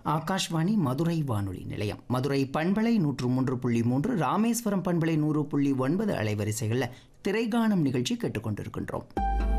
ஆகாஷ்வாணி மதுரை வானொலி நிலையம். மதுரை பண்பலை 103.3, ராமேஸ்வரம் பண்பலை 100.9 அலைவரிசைகளில் திரைகாணும் நிகழ்ச்சி கேட்டுக்கொண்டிருக்கின்றோம்.